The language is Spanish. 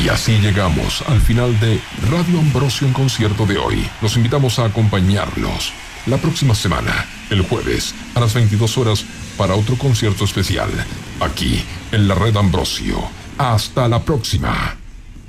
Y así llegamos al final de Radio Ambrosio en concierto de hoy. Los invitamos a acompañarlos la próxima semana, el jueves, a las 22 horas, para otro concierto especial, aquí en la Red Ambrosio. Hasta la próxima.